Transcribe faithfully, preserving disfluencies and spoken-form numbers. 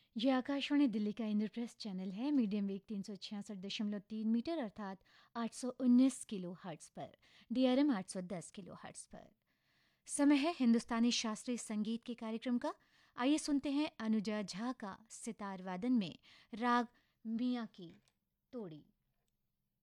ये आकाशवाणी दिल्ली का इंद्रप्रस्थ चैनल है। मीडियम वेग तीन सौ छियासठ दशमलव तीन मीटर अर्थात आठ सौ उन्नीस किलो हर्ट्स पर, डीआरएम आठ सौ दस किलो हर्ट्स पर। समय है हिंदुस्तानी शास्त्रीय संगीत के कार्यक्रम का। आइए सुनते हैं अनुजा झा का सितार वादन में राग मियाँ की तोड़ी।